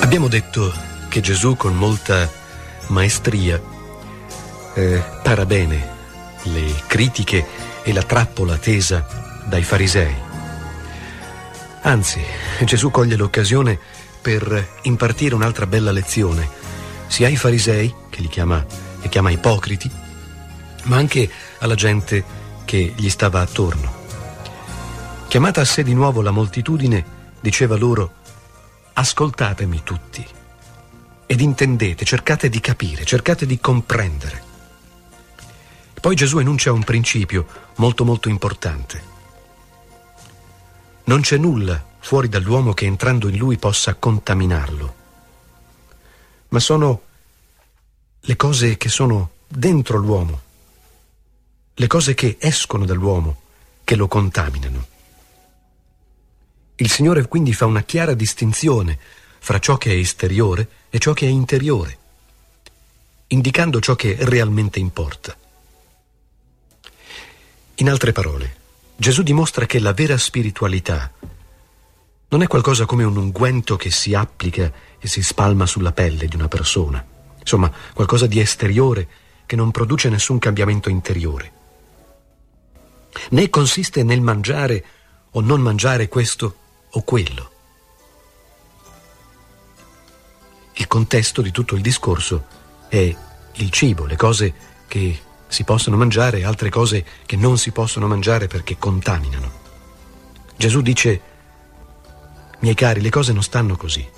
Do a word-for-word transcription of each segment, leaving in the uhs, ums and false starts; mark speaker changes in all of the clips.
Speaker 1: Abbiamo detto che Gesù con molta maestria eh, para bene le critiche e la trappola tesa dai farisei. Anzi, Gesù coglie l'occasione per impartire un'altra bella lezione, sia ai farisei, che li chiama, li chiama ipocriti, ma anche alla gente che gli stava attorno. Chiamata a sé di nuovo la moltitudine, diceva loro: ascoltatemi tutti ed intendete, cercate di capire, cercate di comprendere. Poi Gesù enuncia un principio molto molto importante. Non c'è nulla fuori dall'uomo che entrando in lui possa contaminarlo, ma sono le cose che sono dentro l'uomo, le cose che escono dall'uomo che lo contaminano. Il Signore quindi fa una chiara distinzione fra ciò che è esteriore e ciò che è interiore, indicando ciò che realmente importa. In altre parole, Gesù dimostra che la vera spiritualità non è qualcosa come un unguento che si applica e si spalma sulla pelle di una persona, insomma, qualcosa di esteriore che non produce nessun cambiamento interiore. Né consiste nel mangiare o non mangiare questo o quello. Il contesto di tutto il discorso è il cibo, le cose che si possono mangiare e altre cose che non si possono mangiare perché contaminano. Gesù dice: miei cari, le cose non stanno così.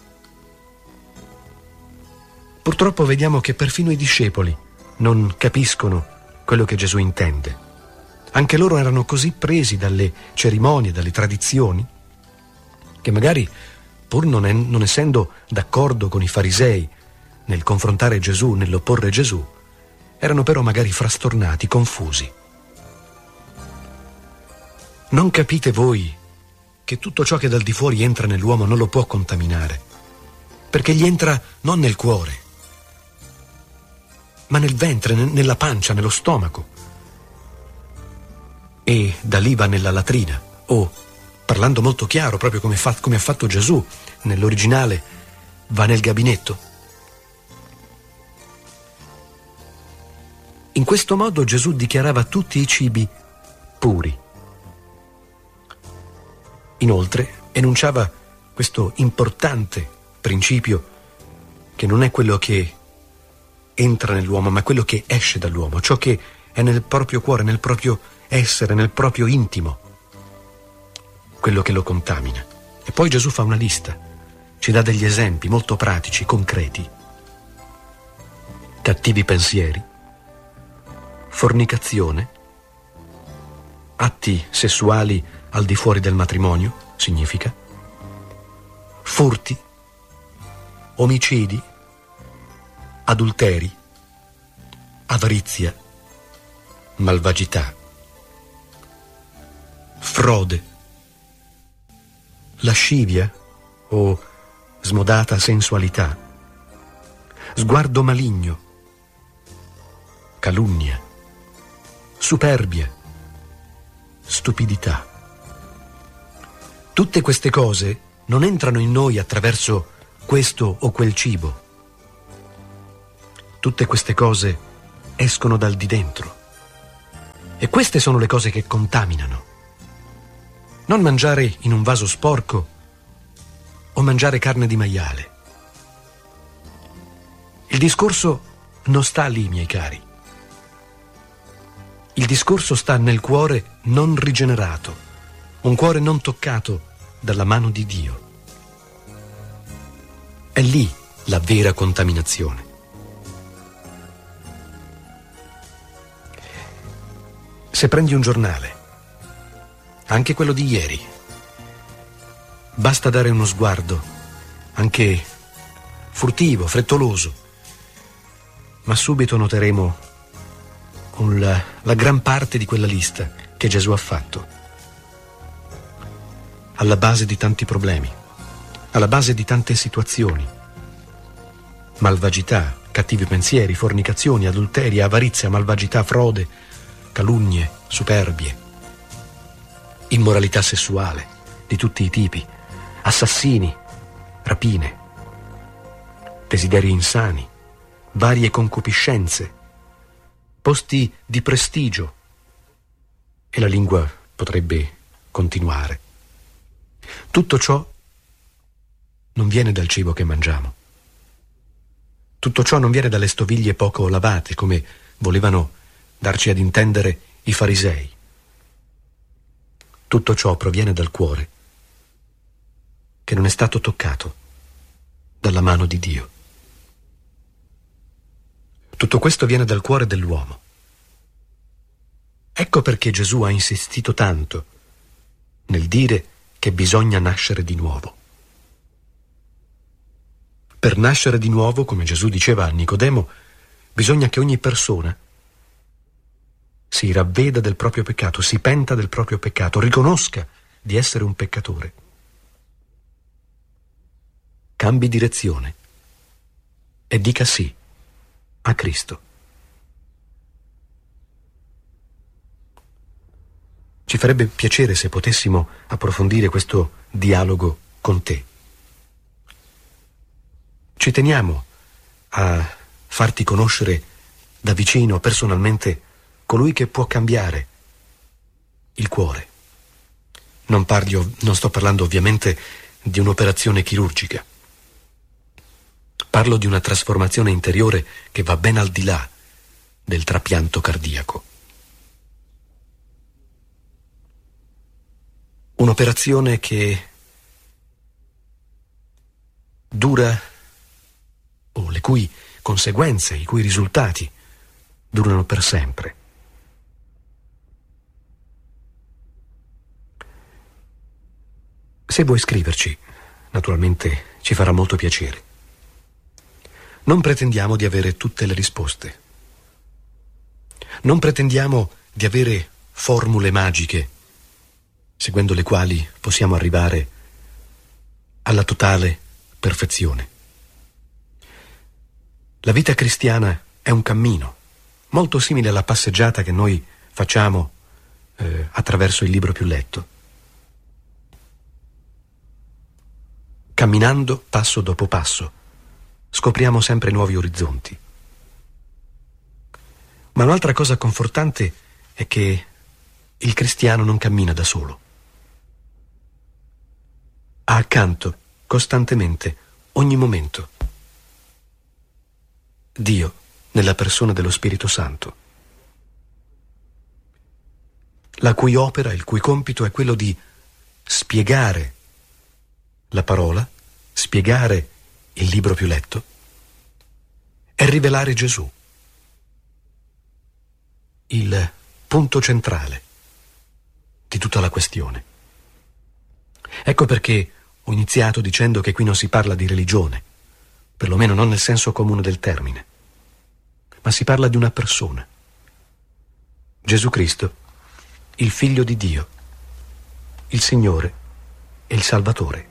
Speaker 1: Purtroppo vediamo che perfino i discepoli non capiscono quello che Gesù intende. Anche loro erano così presi dalle cerimonie, dalle tradizioni, che magari, pur non, è, non essendo d'accordo con i farisei nel confrontare Gesù, nell'opporre Gesù, erano però magari frastornati, confusi. Non capite voi che tutto ciò che dal di fuori entra nell'uomo non lo può contaminare, perché gli entra non nel cuore, ma nel ventre, nella pancia, nello stomaco, e da lì va nella latrina, o, parlando molto chiaro, proprio come, fa, come ha fatto Gesù nell'originale, va nel gabinetto. In questo modo Gesù dichiarava tutti i cibi puri. Inoltre enunciava questo importante principio che non è quello che entra nell'uomo, ma quello che esce dall'uomo, ciò che è nel proprio cuore, nel proprio essere, nel proprio intimo, quello che lo contamina. E poi Gesù fa una lista, ci dà degli esempi molto pratici, concreti. Cattivi pensieri, fornicazione, atti sessuali al di fuori del matrimonio, significa, furti, omicidi, adulteri, avarizia, malvagità, frode, lascivia o smodata sensualità, sguardo maligno, calunnia, superbia, stupidità. Tutte queste cose non entrano in noi attraverso questo o quel cibo. Tutte queste cose escono dal di dentro. E queste sono le cose che contaminano. Non mangiare in un vaso sporco o mangiare carne di maiale. Il discorso non sta lì, miei cari. Il discorso sta nel cuore non rigenerato, un cuore non toccato dalla mano di Dio. È lì la vera contaminazione. Se prendi un giornale, anche quello di ieri, basta dare uno sguardo, anche furtivo, frettoloso, ma subito noteremo la, la gran parte di quella lista che Gesù ha fatto, alla base di tanti problemi, alla base di tante situazioni: malvagità, cattivi pensieri, fornicazioni, adulteri, avarizia, malvagità, frode, calunnie, superbie, immoralità sessuale di tutti i tipi, assassini, rapine, desideri insani, varie concupiscenze, posti di prestigio, e la lingua potrebbe continuare. Tutto ciò non viene dal cibo che mangiamo. Tutto ciò non viene dalle stoviglie poco lavate, come volevano darci ad intendere i farisei. Tutto ciò proviene dal cuore che non è stato toccato dalla mano di Dio. Tutto questo viene dal cuore dell'uomo. Ecco perché Gesù ha insistito tanto nel dire che bisogna nascere di nuovo. Per nascere di nuovo, come Gesù diceva a Nicodemo, bisogna che ogni persona si ravveda del proprio peccato, si penta del proprio peccato, riconosca di essere un peccatore. Cambi direzione e dica sì a Cristo. Ci farebbe piacere se potessimo approfondire questo dialogo con te. Ci teniamo a farti conoscere da vicino, personalmente, colui che può cambiare il cuore. Non parlo, non sto parlando ovviamente di un'operazione chirurgica. Parlo di una trasformazione interiore che va ben al di là del trapianto cardiaco. Un'operazione che dura, o le cui conseguenze, i cui risultati durano per sempre. Se vuoi scriverci, naturalmente ci farà molto piacere. Non pretendiamo di avere tutte le risposte. Non pretendiamo di avere formule magiche, seguendo le quali possiamo arrivare alla totale perfezione. La vita cristiana è un cammino, molto simile alla passeggiata che noi facciamo eh, attraverso il libro più letto. Camminando passo dopo passo, scopriamo sempre nuovi orizzonti. Ma un'altra cosa confortante è che il cristiano non cammina da solo. Ha accanto, costantemente, ogni momento, Dio nella persona dello Spirito Santo, la cui opera, il cui compito è quello di spiegare la parola, spiegare il libro più letto e rivelare Gesù, il punto centrale di tutta la questione. Ecco perché ho iniziato dicendo che qui non si parla di religione, perlomeno non nel senso comune del termine, ma si parla di una persona, Gesù Cristo, il Figlio di Dio, il Signore e il Salvatore.